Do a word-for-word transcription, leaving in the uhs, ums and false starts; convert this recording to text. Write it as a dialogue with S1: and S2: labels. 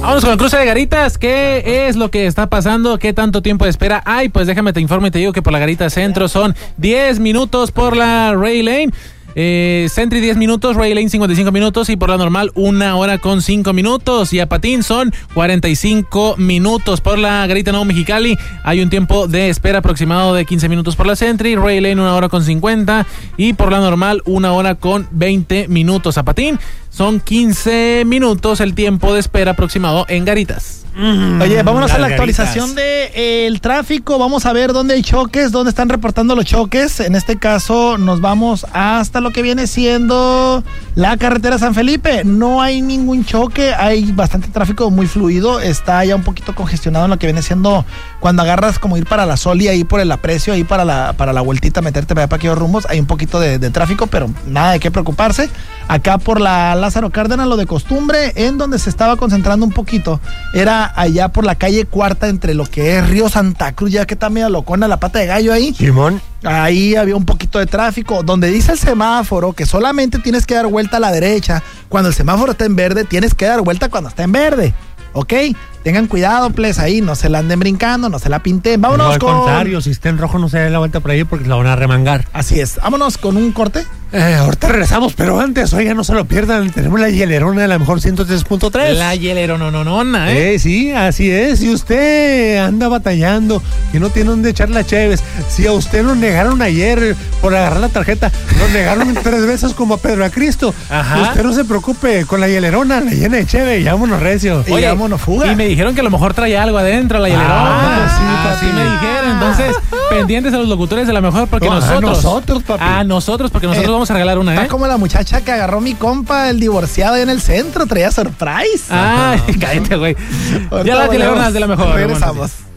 S1: Vamos con el cruce de Garitas. ¿Qué es lo que está pasando? ¿Qué tanto tiempo de espera hay? Pues déjame te informo y te digo que por la Garita Centro son diez minutos por la Ray Lane. Eh, Sentry diez minutos, Ray Lane cincuenta y cinco minutos y por la normal una hora con cinco minutos. Y a patín son cuarenta y cinco minutos. Por la Garita Nuevo Mexicali hay un tiempo de espera aproximado de quince minutos por la Sentry, Ray Lane una hora con cincuenta y por la normal una hora con veinte minutos. A patín son quince minutos el tiempo de espera aproximado en Garitas.
S2: Mm, Oye, vámonos a la actualización del de, eh, tráfico. Vamos a ver dónde hay choques, dónde están reportando los choques. En este caso nos vamos hasta lo que viene siendo la carretera San Felipe. No hay ningún choque, hay bastante tráfico muy fluido. Está ya un poquito congestionado en lo que viene siendo cuando agarras como ir para la Soli, ahí por el Aprecio, ahí para la, para la vueltita, meterte para, para aquellos rumbos. Hay un poquito de, de tráfico, pero nada de qué preocuparse. Acá por la Lázaro Cárdenas, lo de costumbre, en donde se estaba concentrando un poquito, era allá por la calle Cuarta, entre lo que es Río Santa Cruz, ya que está medio locona la pata de gallo ahí.
S3: Simón.
S2: Ahí había un poquito de tráfico, donde dice el semáforo que solamente tienes que dar vuelta a la derecha. Cuando el semáforo está en verde, tienes que dar vuelta cuando está en verde. ¿Ok? Tengan cuidado, please, ahí, no se la anden brincando, no se la pinten. Vámonos
S3: no, al
S2: con...
S3: Al contrario, si está en rojo no se dé la vuelta por ahí porque la van a remangar.
S2: Así es, vámonos con un corte.
S3: Eh, ahorita regresamos, pero antes, oiga, no se lo pierdan, tenemos la hielerona de la mejor ciento tres punto tres.
S1: La hielerona, no, no, no, ¿eh?
S3: Eh, sí, así es. Si usted anda batallando, que no tiene dónde echar las cheves, si a usted lo negaron ayer por agarrar la tarjeta, lo negaron tres veces como a Pedro a Cristo. Ajá. Usted no se preocupe, con la hielerona, la llena de cheve, y vámonos recio.
S2: Y
S1: Oye,
S2: vámonos fuga.
S1: Y me dijeron que a lo mejor traía algo adentro la hielerona.
S2: Ah,
S1: sí, sí me dijeron. Entonces, pendientes a los locutores de la mejor, porque
S3: no,
S1: nosotros.
S3: A nosotros, papi.
S1: A nosotros, porque nosotros eh, vamos a regalar una, ¿eh?
S2: Está como la muchacha que agarró mi compa, el divorciado, ahí en el centro, traía surprise.
S1: Ay, cállate, güey. Ya las hielerona de la mejor.
S2: Regresamos.